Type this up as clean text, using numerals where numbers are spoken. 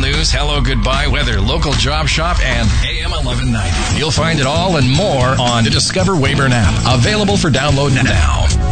news, hello, goodbye, weather, local job shop, and AM 1190. You'll find it all and more on the Discover Weyburn app. Available for download now.